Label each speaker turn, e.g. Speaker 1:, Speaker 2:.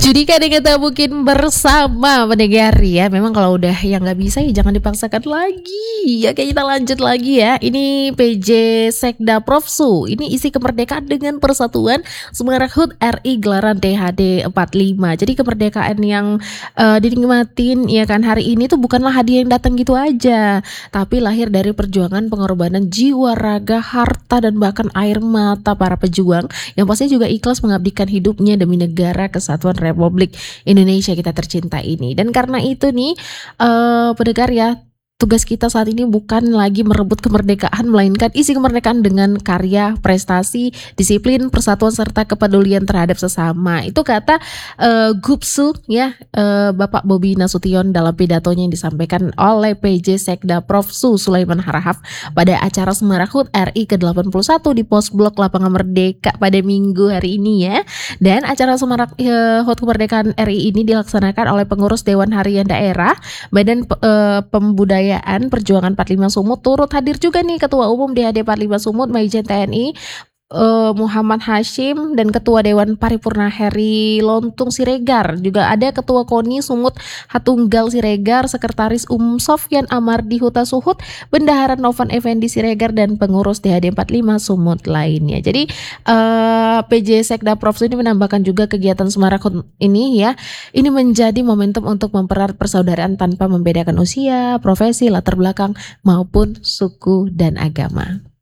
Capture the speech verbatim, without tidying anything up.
Speaker 1: Judikan yang kita mungkin bersama pendengar ya. Memang kalau udah yang nggak bisa ya jangan dipaksakan lagi. Ya, kayak kita lanjut lagi ya. Ini P J Sekda Profsu. Ini isi kemerdekaan dengan Persatuan Semarang H U T R I gelaran D H D empat puluh lima. Jadi kemerdekaan yang eh, dinikmatin ya kan hari ini tuh bukanlah hadiah yang datang gitu aja, tapi lahir dari perjuangan pengorbanan jiwa, raga, harta dan bahkan air mata para pejuang yang pasti juga ikhlas mengabdikan hidupnya demi negara kesatuan Republik Indonesia kita tercinta ini. Dan karena itu nih eh pendengar ya, tugas kita saat ini bukan lagi merebut kemerdekaan, melainkan isi kemerdekaan dengan karya, prestasi, disiplin, persatuan serta kepedulian terhadap sesama. Itu kata eh, Gupsu ya, eh, Bapak Bobi Nasution dalam pidatonya yang disampaikan oleh P J Sekda Profsu Sulaiman Harahap pada acara Semarang H U T R I ke delapan puluh satu di Pos Blok Lapangan Merdeka pada Minggu hari ini ya. Dan acara Semarang eh, H U T Kemerdekaan R I ini dilaksanakan oleh pengurus Dewan Harian Daerah, Badan eh, Pembudayaan Perjuangan empat puluh lima Sumut. Turut hadir juga nih Ketua Umum D H D empat puluh lima Sumut Majen T N I eh, Muhammad Hashim dan Ketua Dewan Paripurna Heri Lontung Siregar. Juga ada Ketua KONI Sumut Hatunggal Siregar, Sekretaris Umum Sofyan Amardi Huta Suhut, Bendahara Novan Effendi Siregar dan pengurus D H D empat puluh lima Sumut lainnya. Jadi eh, P J Sekda Profsu ini menambahkan juga kegiatan Semarang H U T ini ya, ini menjadi momentum untuk mempererat persaudaraan tanpa membedakan usia, profesi, latar belakang maupun suku dan agama.